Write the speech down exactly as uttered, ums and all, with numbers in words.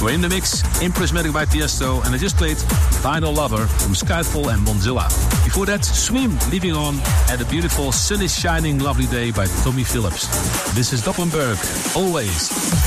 We're in the mix, Imprismatic by Tiesto, and I just played Vinyl Lover from Skyfall and Bonzilla. Before that, Swim, Leaving On, and a beautiful Sun is Shining Lovely Day by Tommy Phillips. This is Doppenberg, always.